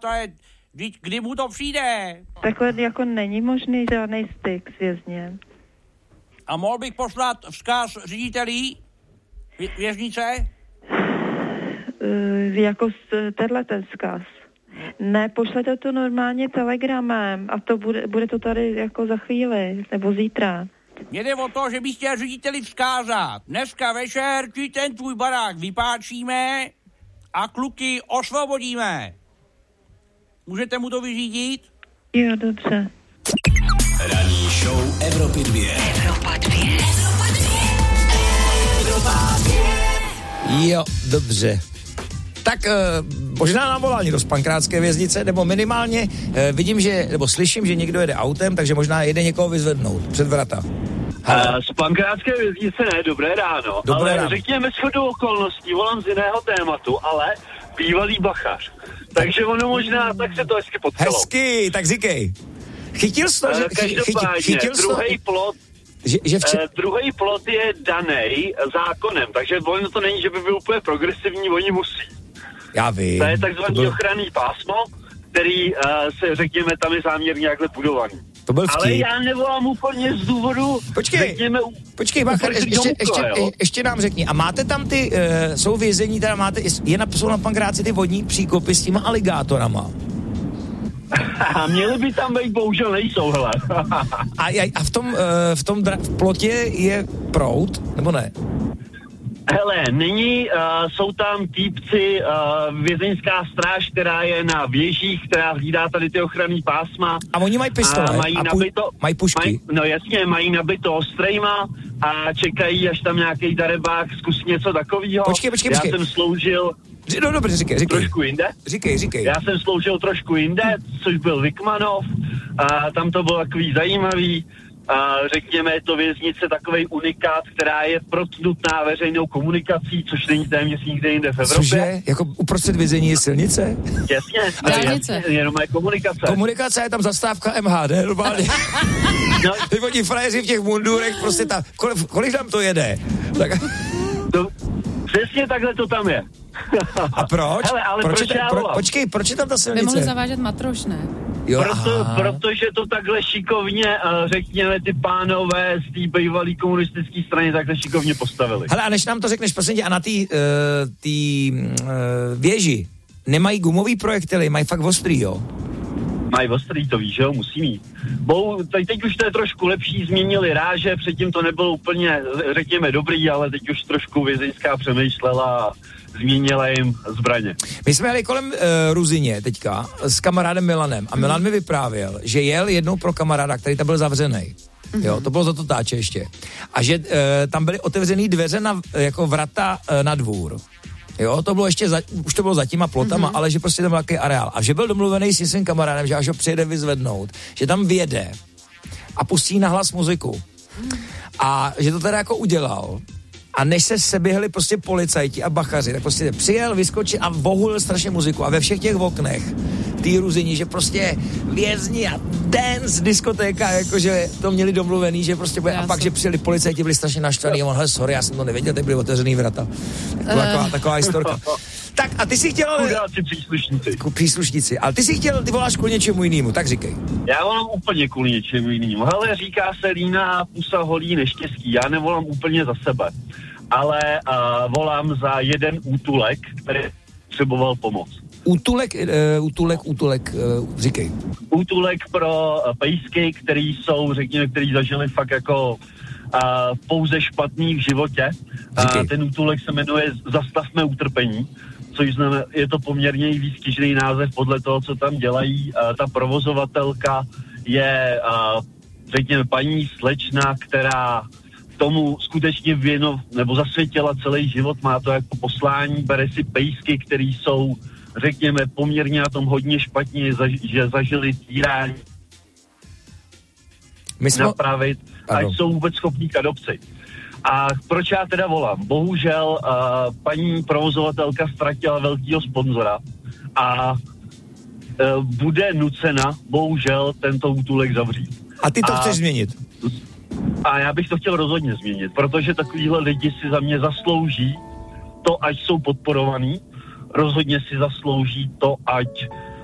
to je, kdy mu to přijde? Takhle jako není možný žádný styk s vězněm. A mohl bych poslat vzkaz ředitelí věznice? Jako tenhle ten vzkaz. Ne, pošlete to normálně telegramem a to bude to tady jako za chvíli, nebo zítra. Mně jde o to, že bych chtěl řediteli vzkázat. Dneska večer ti ten tvůj barák vypáčíme a kluky osvobodíme. Můžete mu to vyřídit? Jo, dobře. Ranní show Evropy 2. Evropa 2. Jo, dobře. Tak možná nám volá někdo z Pankrátské věznice, nebo minimálně nebo slyším, že někdo jede autem, takže možná jede někoho vyzvednout před vrata. Z Pankrátské věznice ne, dobré ráno. Řekněme shodou okolností, volám z jiného tématu, ale bývalý bachař. Takže ono možná, tak se to hezky potkalo. Hezky, tak říkej. Chytil jsi to, že... Každopádně, druhý plot je danej zákonem, takže ono to není, že by byl úplně progresivní, oni musí. Já vím. To je takzvaný ochranný pásmo, který se, řekněme, tam je záměrně nějakhle budovaný. To byl vtip. Ale já nevolám úplně z důvodu, Počkej, Bachar, ještě nám řekni. A máte tam jsou vězení, teda jsou na Pankráci ty vodní příkopy s těma aligátorama? A měli by tam být, bohužel nejsou, hele. A v tom plotě je proud, nebo ne? Hele, nyní jsou tam týpci, vězeňská stráž, která je na věžích, která hlídá tady ty ochranný pásma. A oni mají pistole mají pušky. No jasně, mají nabito ostrejma a čekají, až tam nějaký darebák zkusí něco takového. Počkej. Já jsem sloužil... No dobře, říkej. Trošku jinde? Říkej. Já jsem sloužil trošku jinde, což byl Vikmanov, a tam to bylo takový zajímavý. Řekněme, je to věznice takovej unikát, která je protnutná veřejnou komunikací, což není téměř nikde jinde v Evropě. Cože? Jako uprostřed vězení je silnice? Jasně, jenom je komunikace. Komunikace je tam zastávka MHD, normálně. No. Teď oni frajeři v těch mundurech, prostě tam, kolik tam to jede? Tak... Přesně takhle to tam je. A proč? Hele, ale počkej, proč je tam ta silnice? By mohli zavážet matroš, ne? Jo, protože to takhle šikovně, řekněme, ty pánové z té bývalé komunistické strany takhle šikovně postavili. Hele, a než nám to řekneš, prosím tě, a na té věži nemají gumový projektily, mají fakt ostrý, jo? Mají ostrý, to víš, jo, musí mít. Teď už to je trošku lepší, změnili ráže, předtím to nebylo úplně, řekněme, dobrý, ale teď už trošku vězeňská přemýšlela a změnila jim zbraně. My jsme jeli kolem Ruzyně teďka s kamarádem Milanem a Milan mi vyprávěl, že jel jednou pro kamaráda, který tam byl zavřenej. Jo, to bylo za to táče ještě. A že tam byly otevřený dveře jako vrata na dvůr. Jo, to bylo ještě, už to bylo za těma plotama, ale že prostě tam byl takový areál. A že byl domluvený s svým kamarádem, že až ho přijede vyzvednout, že tam vyjede a pustí na hlas muziku. A že to teda jako udělal. A než se seběhli prostě policajti a bachaři, tak prostě přijel, vyskočil a vohulil strašně muziku. A ve všech těch oknech té Ruzyni, že prostě vězni a dance diskotéka, jakože to měli domluvený, že prostě bude. A pak, že přijeli policajti, byli strašně naštvaný a on, hele, sorry, já jsem to nevěděl, teď byly otevřený vrata. Taková historka. Tak a ty si chtěl... Chudáci příslušníci. Ale ty voláš kvůli něčemu jinému, tak říkej. Já volám úplně kvůli něčemu jinému. Hele, říká se líná pusa holí neštěstí. Já nevolám úplně za sebe. Ale volám za jeden útulek, který potřeboval pomoc. Útulek, říkej. Útulek pro pejsky, který jsou, řekněme, který zažili fakt jako pouze špatný v životě. Ten útulek se jmenuje Zastavme utrpení, což znamená, je to poměrně výstižný název podle toho, co tam dělají. Ta provozovatelka je, řekněme, paní slečna, která tomu skutečně nebo zasvětila celý život, má to jako poslání, bere si pejsky, který jsou, řekněme, poměrně na tom hodně špatně, že zažili týrání, napravit, ať jsou vůbec schopní k adopci. A proč já teda volám? Bohužel paní provozovatelka ztratila velkýho sponzora a bude nucena, bohužel, tento útulek zavřít. A ty to chceš změnit? A já bych to chtěl rozhodně změnit, protože takovýhle lidi si za mě zaslouží to, ať jsou podporovaný, rozhodně si zaslouží to, ať